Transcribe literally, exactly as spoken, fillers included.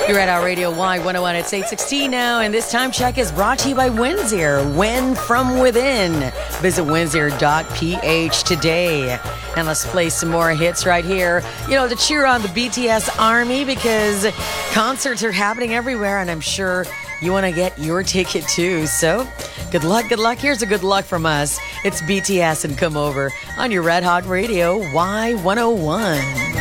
You're at our Radio Y one oh one. It's eight sixteen now, and this time check is brought to you by Windsor. Win from within. Visit windsor dot p h today. And let's play some more hits right here. You know, to cheer on the B T S Army because concerts are happening everywhere, and I'm sure you want to get your ticket too. So, good luck, good luck. Here's a good luck from us. It's B T S and Come Over on your Red Hot Radio Y one oh one.